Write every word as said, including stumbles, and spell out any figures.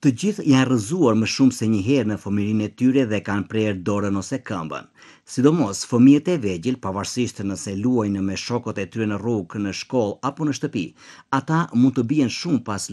Të gjithë janë rrëzuar më shumë se një herë në fëmijërinë e tyre dhe kanë prerë dorën ose këmbën. Sidomos fëmijët e vegjël, pavarësisht nëse luajnë me shokët e tyre në rrugë, në shkollë apo në shtëpi, ata mund të bien shumë pas